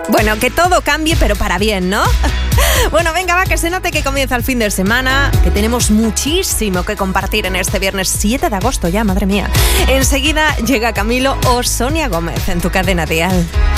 Bueno, que todo cambie, pero para bien, ¿no? Bueno, venga, va, que se note que comienza el fin de semana, que tenemos muchísimo que compartir en este viernes 7 de agosto ya, madre mía. Enseguida llega Camilo o Sonia Gómez en tu cadena Dial.